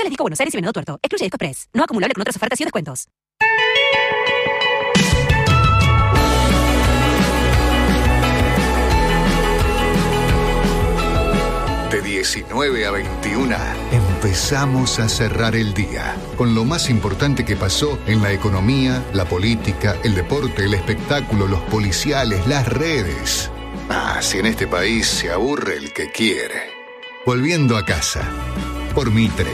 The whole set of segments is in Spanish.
Promociones Disco Buenos Aires y Venado Tuerto. Excluye Disco Express. No acumulable con otras ofertas y descuentos. De 19 a 21 empezamos a cerrar el día con lo más importante que pasó en la economía, la política, el deporte, el espectáculo, los policiales, las redes. Si en este país se aburre el que quiere. Volviendo a casa, por Mitre.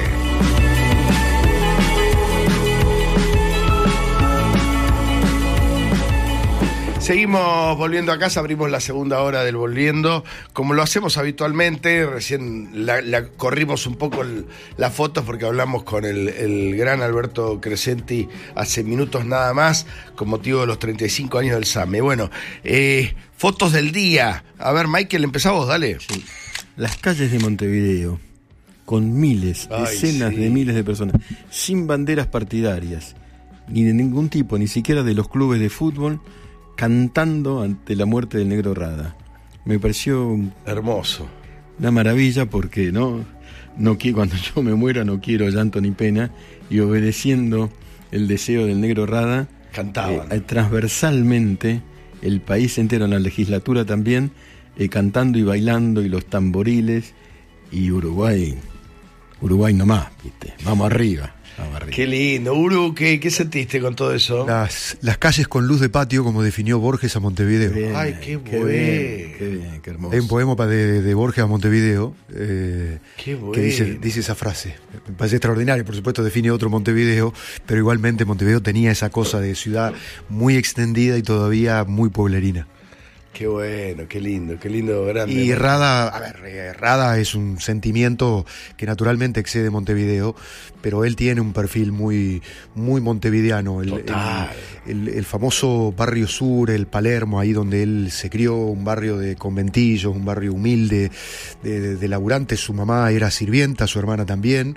Seguimos volviendo a casa, abrimos la segunda hora del Volviendo, como lo hacemos habitualmente. Recién corrimos un poco las fotos porque hablamos con el gran Alberto Crescenti hace minutos nada más, con motivo de los 35 años del SAME. Bueno, fotos del día. A ver, Michael, empezá vos, dale. Sí. Las calles de Montevideo, con decenas de miles de personas, sin banderas partidarias, ni de ningún tipo, ni siquiera de los clubes de fútbol, cantando ante la muerte del Negro Rada. Me pareció hermoso, una maravilla, porque cuando yo me muera no quiero llanto ni pena, y obedeciendo el deseo del Negro Rada, cantaban transversalmente el país entero, en la legislatura también, cantando y bailando, y los tamboriles, y Uruguay nomás, ¿viste? Vamos arriba. Qué lindo. Uru, ¿qué sentiste con todo eso? Las calles con luz de patio, como definió Borges a Montevideo. Bien, ay, qué bueno. Qué hermoso. Hay un poema de Borges a Montevideo qué bueno. Que dice esa frase. Me parece extraordinario. Por supuesto define otro Montevideo, pero igualmente Montevideo tenía esa cosa de ciudad muy extendida y todavía muy pueblerina. Qué bueno, qué lindo, grande. Y Rada es un sentimiento que naturalmente excede Montevideo, pero él tiene un perfil muy, muy montevideano. El famoso barrio sur, el Palermo, ahí donde él se crió, un barrio de conventillos, un barrio humilde, de laburantes. Su mamá era sirvienta, su hermana también.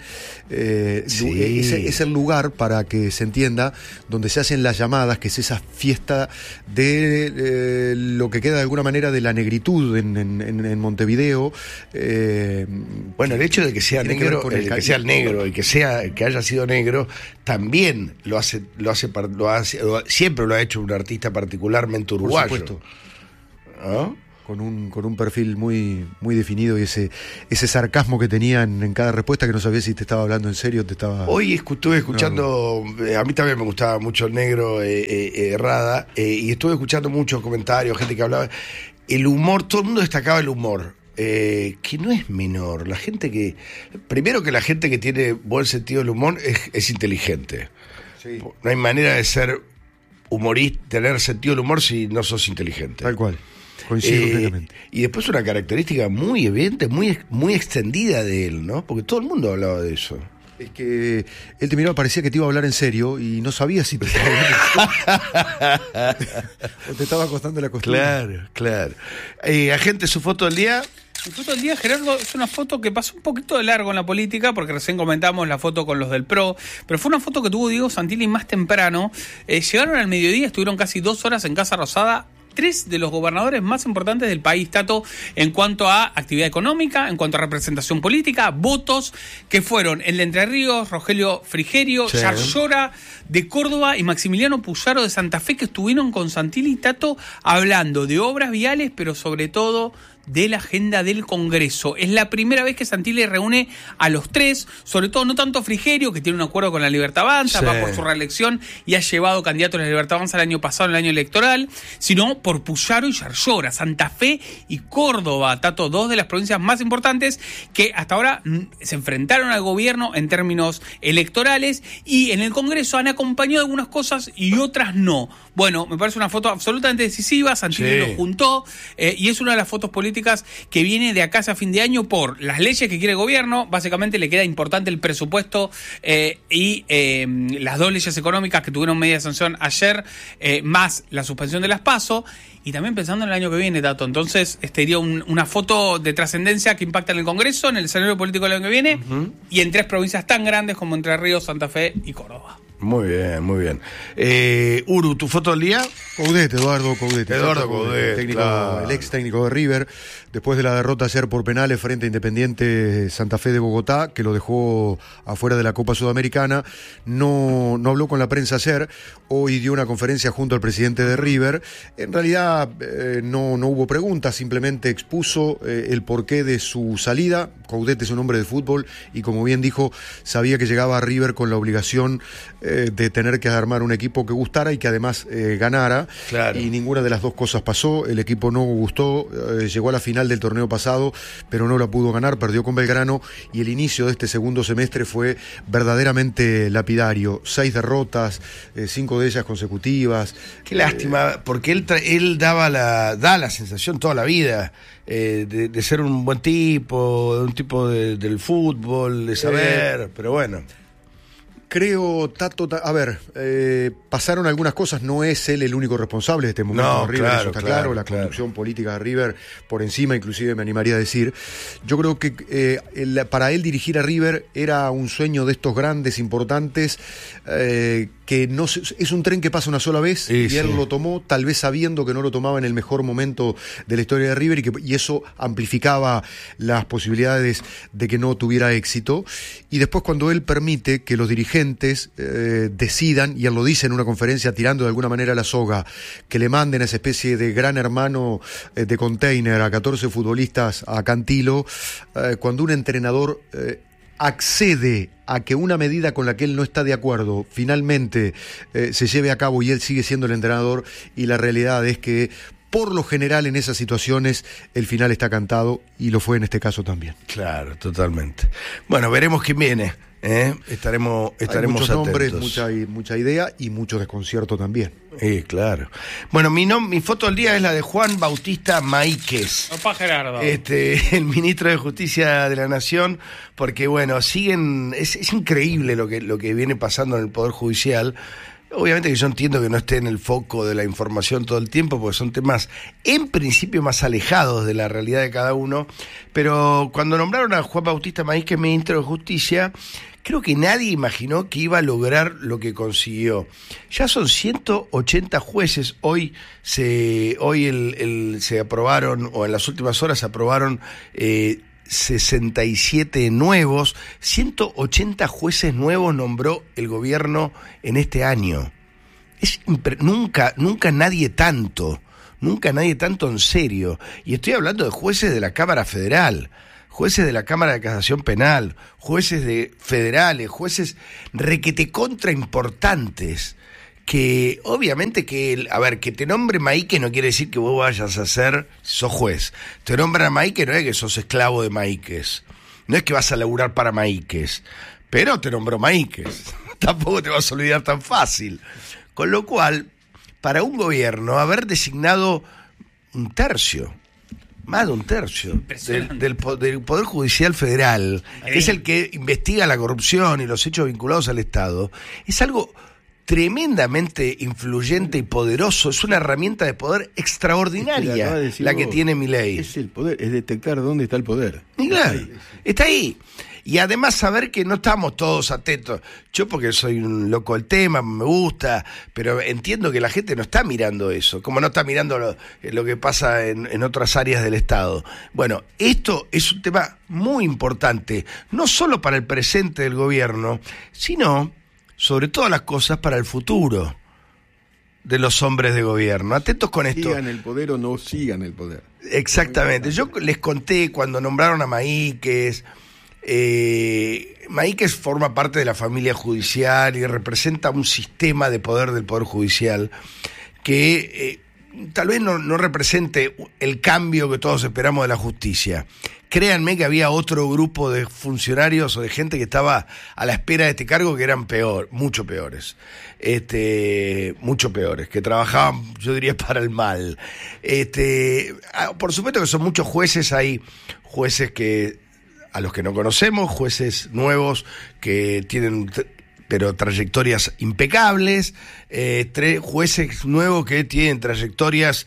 Es el lugar, para que se entienda, donde se hacen las llamadas, que es esa fiesta de lo que queda de alguna manera de la negritud en Montevideo. Bueno, el hecho de que sea negro, que haya sido negro, también siempre lo ha hecho un artista particularmente uruguayo. Por supuesto. ¿Ah? Con un perfil muy, muy definido, y ese sarcasmo que tenía en cada respuesta, que no sabía si te estaba hablando en serio o te estaba... Hoy estuve escuchando, a mí también me gustaba mucho el negro Rada, y estuve escuchando muchos comentarios, gente que hablaba, el humor, todo el mundo destacaba el humor, que no es menor. Primero que la gente que tiene buen sentido del humor es inteligente. Sí. No hay manera de ser humorista, tener sentido del humor, si no sos inteligente. Tal cual. Coincido completamente. Y después una característica muy evidente, muy, muy extendida de él, ¿no? Porque todo el mundo hablaba de eso. Es que él te miraba, parecía que te iba a hablar en serio y no sabía si te estaba hablando en serio o te estaba costando la costumbre. Claro. Agente, ¿su foto del día? Mi foto del día, Gerardo, es una foto que pasó un poquito de largo en la política, porque recién comentamos la foto con los del PRO, pero fue una foto que tuvo Diego Santilli más temprano. Llegaron al mediodía, estuvieron casi 2 horas en Casa Rosada, 3 de los gobernadores más importantes del país, Tato, en cuanto a actividad económica, en cuanto a representación política, votos, que fueron el de Entre Ríos, Rogelio Frigerio, sí, Yarlora de Córdoba y Maximiliano Puyaro de Santa Fe, que estuvieron con Santilli y Tato hablando de obras viales, pero sobre todo de la agenda del Congreso. Es la primera vez que Santilli reúne a los 3, sobre todo no tanto Frigerio, que tiene un acuerdo con la Libertad Avanza, sí, va por su reelección y ha llevado candidatos a la Libertad Avanza el año pasado, en el año electoral, sino por Puyaro y Yarlora, Santa Fe y Córdoba, Tato, 2 de las provincias más importantes que hasta ahora se enfrentaron al gobierno en términos electorales, y en el Congreso han acompañado algunas cosas y otras no. Bueno, me parece una foto absolutamente decisiva. Santilli, sí, lo juntó, y es una de las fotos políticas que viene de acá a fin de año por las leyes que quiere el gobierno. Básicamente le queda importante el presupuesto y las 2 leyes económicas que tuvieron media sanción ayer, más la suspensión de las PASO, y también pensando en el año que viene, Tato. Entonces, sería una foto de trascendencia que impacta en el Congreso, en el escenario político del año que viene, y en 3 provincias tan grandes como Entre Ríos, Santa Fe y Córdoba. Muy bien, muy bien. Uru, ¿tu foto del día? Coudet, Eduardo Coudet. Eduardo Coudet, claro. El ex técnico de River, después de la derrota ayer por penales frente a Independiente Santa Fe de Bogotá, que lo dejó afuera de la Copa Sudamericana, no habló con la prensa ayer, hoy dio una conferencia junto al presidente de River. En realidad no hubo preguntas, simplemente expuso el porqué de su salida. Coudet es un hombre de fútbol y, como bien dijo, sabía que llegaba a River con la obligación de tener que armar un equipo que gustara y que además ganara. Claro. Y ninguna de las dos cosas pasó. El equipo no gustó, llegó a la final del torneo pasado, pero no la pudo ganar, perdió con Belgrano, y el inicio de este segundo semestre fue verdaderamente lapidario. 6 derrotas, 5 de ellas consecutivas. Qué lástima, porque él da la sensación toda la vida de ser un buen tipo, de un tipo del fútbol, de saber, pero bueno. Creo, Tato, pasaron algunas cosas, no es él el único responsable de este momento No, de River, claro, eso está claro, claro, la conducción política de River por encima, inclusive me animaría a decir. Yo creo que para él dirigir a River era un sueño de estos grandes, importantes, que no es un tren que pasa una sola vez, sí, y él lo tomó, tal vez sabiendo que no lo tomaba en el mejor momento de la historia de River, y eso amplificaba las posibilidades de que no tuviera éxito. Y después, cuando él permite que los dirigentes decidan, y él lo dice en una conferencia tirando de alguna manera la soga, que le manden a esa especie de gran hermano de container a 14 futbolistas a Cantilo, cuando un entrenador accede a que una medida con la que él no está de acuerdo finalmente se lleve a cabo, y él sigue siendo el entrenador, y la realidad es que por lo general en esas situaciones el final está cantado, y lo fue en este caso también. Claro, totalmente. Bueno, veremos quién viene. Estaremos Hay muchos nombres, atentos. mucha idea y mucho desconcierto también. Claro. Bueno, mi foto del día es la de Juan Bautista Maíquez. Opa, Gerardo. El ministro de Justicia de la Nación, porque bueno, siguen, es increíble lo que viene pasando en el Poder Judicial. Obviamente que yo entiendo que no esté en el foco de la información todo el tiempo, porque son temas en principio más alejados de la realidad de cada uno, pero cuando nombraron a Juan Bautista Maíquez ministro de Justicia, creo que nadie imaginó que iba a lograr lo que consiguió. Ya son 180 jueces, hoy se aprobaron, o en las últimas horas se aprobaron 67 nuevos, 180 jueces nuevos nombró el gobierno en este año. Nunca nadie tanto en serio. Y estoy hablando de jueces de la Cámara Federal, jueces de la Cámara de Casación Penal, jueces federales, jueces requete contra importantes. Que obviamente que te nombre Maíquez no quiere decir que vos vayas a ser, sos juez. Te nombran a Maíquez, no es que sos esclavo de Maíquez. No es que vas a laburar para Maíquez. Pero te nombró Maíquez. Tampoco te vas a olvidar tan fácil. Con lo cual, para un gobierno, haber designado más de un tercio del Poder Judicial Federal, que es el que investiga la corrupción y los hechos vinculados al Estado, es algo tremendamente influyente y poderoso. Es una herramienta de poder extraordinaria la que tiene Milei. Es el poder, es detectar dónde está el poder. Y claro, está ahí. Y además saber que no estamos todos atentos. Yo, porque soy un loco del tema, me gusta, pero entiendo que la gente no está mirando eso, como no está mirando lo que pasa en otras áreas del Estado. Bueno, esto es un tema muy importante, no solo para el presente del gobierno, sino, sobre todas las cosas, para el futuro de los hombres de gobierno. Atentos con esto. Sigan el poder o no sigan el poder. Exactamente. Yo les conté cuando nombraron a Maíquez. Maíquez forma parte de la familia judicial y representa un sistema de poder del Poder Judicial que tal vez no represente el cambio que todos esperamos de la justicia. Créanme que había otro grupo de funcionarios o de gente que estaba a la espera de este cargo que eran mucho peores, que trabajaban, yo diría, para el mal. Por supuesto que son muchos jueces, hay jueces a los que no conocemos, jueces nuevos que tienen pero trayectorias impecables, jueces nuevos que tienen trayectorias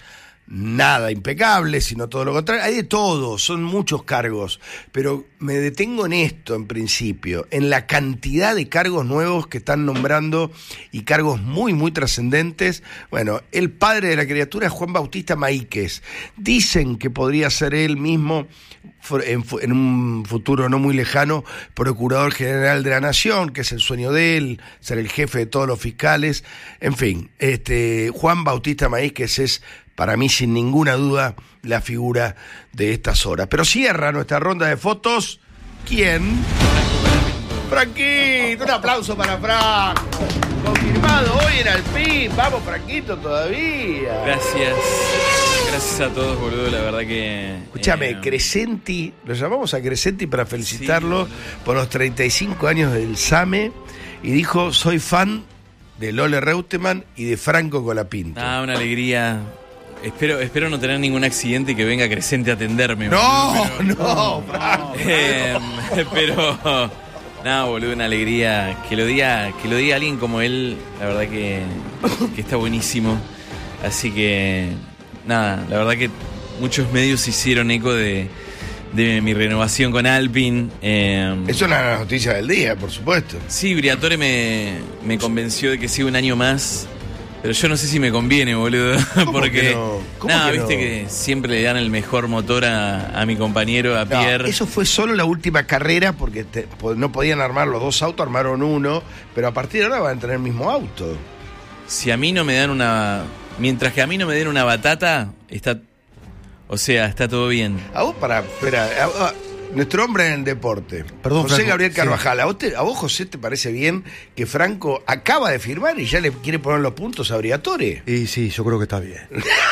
nada impecable, sino todo lo contrario. Hay de todo, son muchos cargos, pero me detengo en esto en principio, en la cantidad de cargos nuevos que están nombrando y cargos muy, muy trascendentes. Bueno, el padre de la criatura es Juan Bautista Maíquez. Dicen que podría ser él mismo, en un futuro no muy lejano, Procurador General de la Nación, que es el sueño de él, ser el jefe de todos los fiscales. En fin, Juan Bautista Maíquez es, para mí, sin ninguna duda, la figura de estas horas. Pero cierra nuestra ronda de fotos. ¿Quién? Franquito, un aplauso para Franco. Confirmado hoy en Alpín. Vamos, Franquito, todavía. Gracias a todos, boludo, la verdad que... Escúchame, Crescenti, lo llamamos a Crescenti para felicitarlo por los 35 años del SAME, y dijo, soy fan de Lole Reutemann y de Franco Colapinto. Una alegría. Espero no tener ningún accidente y que venga Crescenti a atenderme. No, Franco. Pero... No, boludo, una alegría. Que lo diga alguien como él, la verdad que está buenísimo. Así que... Nada, la verdad que muchos medios hicieron eco de mi renovación con Alpine. Eso es la noticia del día, por supuesto. Sí, Briatore me convenció de que siga un año más, pero yo no sé si me conviene, boludo. Porque, viste que siempre le dan el mejor motor a mi compañero, a Pierre. Eso fue solo la última carrera, porque no podían armar los dos autos, armaron uno, pero a partir de ahora van a tener el mismo auto. Si a mí no me dan mientras que a mí no me den una batata, está todo bien. A vos, nuestro hombre en el deporte, Perdón, José Franco, Gabriel Carvajal, sí. ¿A vos, José, te parece bien que Franco acaba de firmar y ya le quiere poner los puntos a Briatore? Y sí, yo creo que está bien.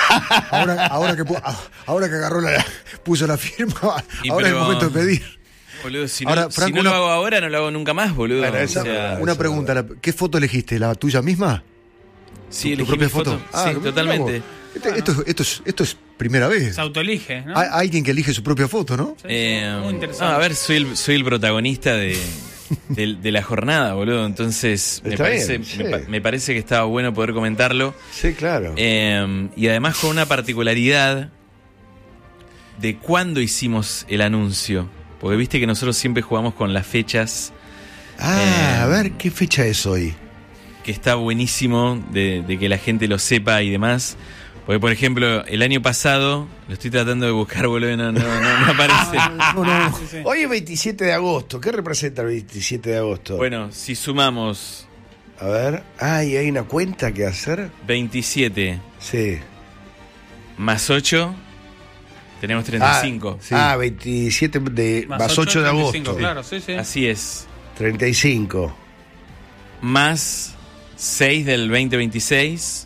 ahora que puso la firma, ahora es el momento de pedir. Boludo, si Ahora, no, Franco, si no lo hago ahora, no lo hago nunca más, boludo. Bueno, una pregunta, ¿qué foto elegiste? ¿La tuya misma? Sí, ¿Tu elegí propia mi foto? Sí, totalmente. Esto es primera vez. Se autoelige, ¿no? Hay alguien que elige su propia foto, ¿no? Muy interesante. A ver, soy el protagonista de la jornada, boludo. Entonces, me parece que estaba bueno poder comentarlo. Sí, claro. Y además con una particularidad de cuándo hicimos el anuncio. Porque viste que nosotros siempre jugamos con las fechas. A ver, ¿qué fecha es hoy? Que está buenísimo de que la gente lo sepa y demás. Porque, por ejemplo, el año pasado, lo estoy tratando de buscar, boludo, no aparece. Sí. Hoy es 27 de agosto. ¿Qué representa el 27 de agosto? Bueno, si sumamos... A ver, ¿y hay una cuenta que hacer? 27 Sí. más 8, tenemos 35. Sí. 27 más 8 de 35, agosto. Claro, sí. Así es. 35. Más 6 del 2026.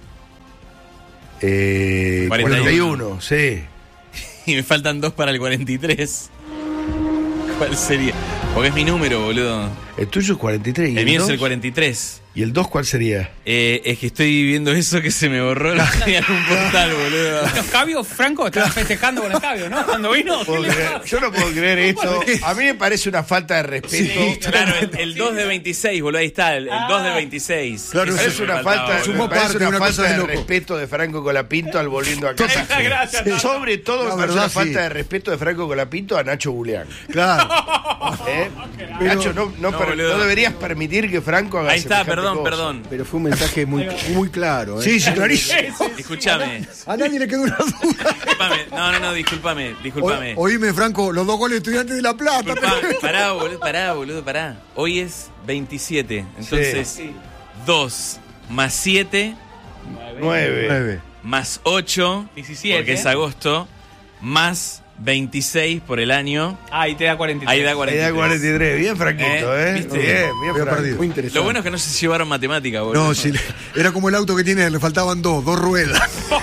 41, sí. Y me faltan 2 para el 43. ¿Cuál sería? Porque es mi número, boludo. El tuyo es 43. ¿Y El mío es dos? el 43. ¿Y el 2 cuál sería? Es que estoy viendo eso que se me borró en un portal, boludo. Los cabios, Franco, estaba festejando con los cabios, ¿no? Cuando vino. Yo no puedo creer esto. A mí me parece una falta de respeto. Sí, claro, el 2 del 26, boludo, ahí está, el 2 del 26. Claro, Eso Es me una faltaba, falta, boludo. me parece una una falta cosa de de loco. respeto de Franco Colapinto al volviendo a casa. Gracias, Nacho. Sobre todo La me parece verdad, una falta sí. de respeto de Franco Colapinto a Nacho Buleán. Claro. Nacho, no boludo. deberías permitir que Franco haga Ahí está, semejante perdón, cosa. perdón. Pero fue un mensaje muy claro. Sí, clarísimo. Escúchame. A nadie le quedó una duda. Disculpame. Disculpame. Oíme, Franco, los 2 goles de Estudiantes de La Plata. Pará, boludo. Hoy es 27. Entonces, 2 más 7 9. más 8, 17. porque es agosto, más 26 por el año. Ahí te da 43. Ahí da Ahí 43. da 43. Bien, Franquito, ¿Viste? Bien, Había Franco. perdido. Muy interesante. Lo bueno es que no se llevaron matemática, boludo. No, sí, era como el auto que tiene, le faltaban 2 ruedas.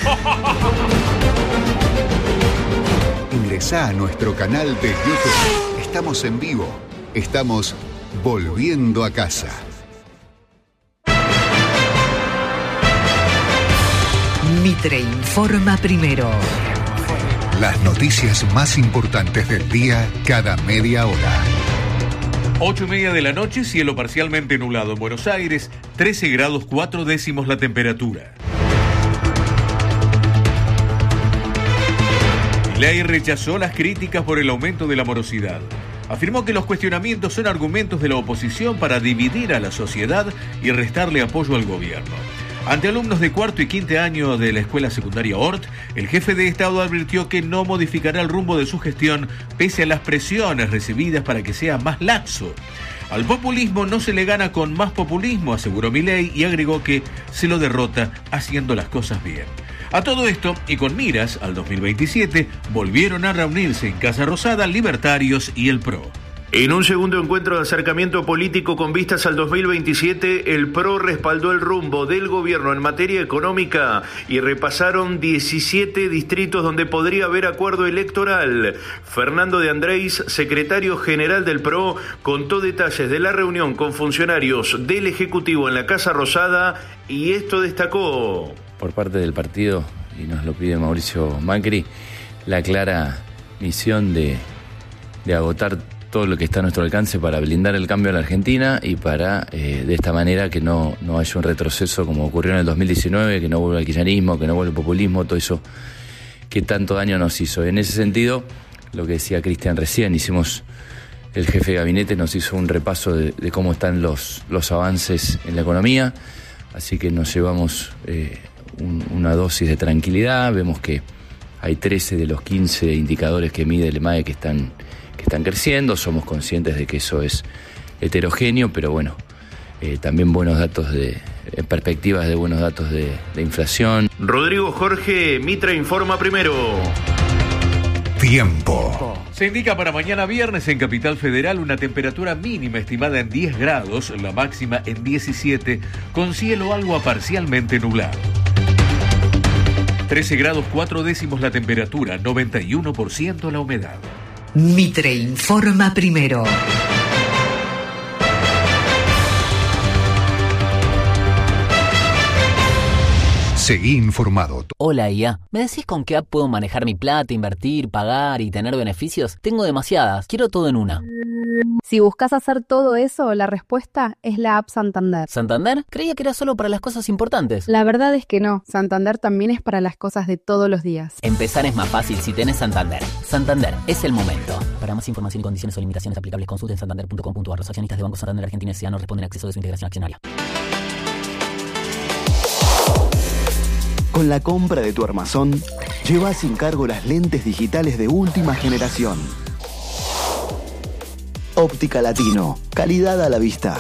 Ingresá a nuestro canal de YouTube. Estamos en vivo. Estamos volviendo a casa. Mitre informa primero. Las noticias más importantes del día cada media hora. 8:30 de la noche, cielo parcialmente nublado en Buenos Aires, 13 grados 4 décimos la temperatura. Milei rechazó las críticas por el aumento de la morosidad. Afirmó que los cuestionamientos son argumentos de la oposición para dividir a la sociedad y restarle apoyo al gobierno. Ante alumnos de cuarto y quinto año de la escuela secundaria Ort, el jefe de Estado advirtió que no modificará el rumbo de su gestión pese a las presiones recibidas para que sea más laxo. Al populismo no se le gana con más populismo, aseguró Milei, y agregó que se lo derrota haciendo las cosas bien. A todo esto, y con miras al 2027, volvieron a reunirse en Casa Rosada libertarios y el PRO. En un segundo encuentro de acercamiento político con vistas al 2027, el PRO respaldó el rumbo del gobierno en materia económica y repasaron 17 distritos donde podría haber acuerdo electoral. Fernando de Andrés, secretario general del PRO, contó detalles de la reunión con funcionarios del Ejecutivo en la Casa Rosada y esto destacó. Por parte del partido, y nos lo pide Mauricio Macri, la clara misión de agotar todo lo que está a nuestro alcance para blindar el cambio en la Argentina y para, de esta manera, que no haya un retroceso como ocurrió en el 2019, que no vuelva el kirchnerismo, que no vuelva el populismo, todo eso que tanto daño nos hizo. En ese sentido, lo que decía Cristian recién, el jefe de gabinete nos hizo un repaso de cómo están los avances en la economía, así que nos llevamos una dosis de tranquilidad. Vemos que hay 13 de los 15 indicadores que mide el EMAE que están creciendo. Somos conscientes de que eso es heterogéneo, pero bueno, también buenos datos perspectivas de buenos datos de inflación. Rodrigo Jorge, Mitra informa primero. Tiempo. Se indica para mañana viernes en Capital Federal una temperatura mínima estimada en 10 grados, la máxima en 17, con cielo algo a parcialmente nublado. 13 grados 4 décimos la temperatura, 91% la humedad. Mitre informa primero. Seguí informado. Hola IA, ¿me decís con qué app puedo manejar mi plata, invertir, pagar y tener beneficios? Tengo demasiadas, quiero todo en una. Si buscas hacer todo eso, la respuesta es la app Santander. ¿Santander? Creía que era solo para las cosas importantes. La verdad es que no, Santander también es para las cosas de todos los días. Empezar es más fácil si tenés Santander. Santander, es el momento. Para más información y condiciones o limitaciones aplicables, consulten santander.com.ar. Los accionistas de Banco Santander Argentina S.A. no responden a acceso de su integración accionaria. Con la compra de tu armazón, lleva sin cargo las lentes digitales de última generación. Óptica Latino, calidad a la vista.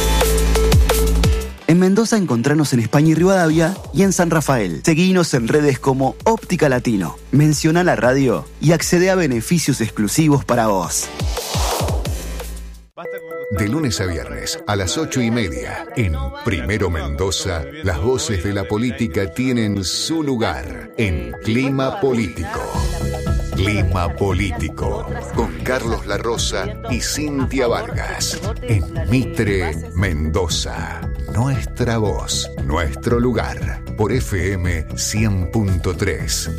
En Mendoza encontranos en España y Rivadavia y en San Rafael. Seguinos en redes como Óptica Latino. Menciona la radio y accede a beneficios exclusivos para vos. De lunes a viernes a las 8:30 en Primero Mendoza, las voces de la política tienen su lugar en Clima Político. Clima Político con Carlos La Rosa y Cintia Vargas en Mitre Mendoza. Nuestra voz, nuestro lugar por FM 100.3.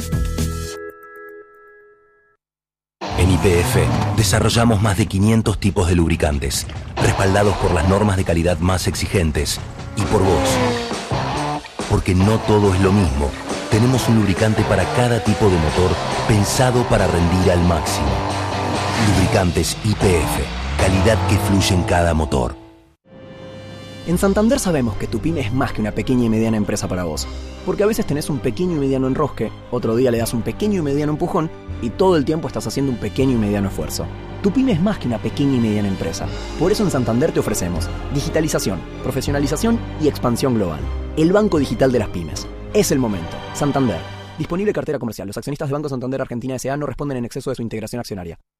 En YPF desarrollamos más de 500 tipos de lubricantes, respaldados por las normas de calidad más exigentes y por vos. Porque no todo es lo mismo. Tenemos un lubricante para cada tipo de motor pensado para rendir al máximo. Lubricantes YPF, calidad que fluye en cada motor. En Santander sabemos que tu pyme es más que una pequeña y mediana empresa para vos. Porque a veces tenés un pequeño y mediano enrosque, otro día le das un pequeño y mediano empujón y todo el tiempo estás haciendo un pequeño y mediano esfuerzo. Tu pyme es más que una pequeña y mediana empresa. Por eso en Santander te ofrecemos digitalización, profesionalización y expansión global. El banco digital de las pymes. Es el momento. Santander. Disponible cartera comercial. Los accionistas de Banco Santander Argentina S.A. no responden en exceso de su integración accionaria.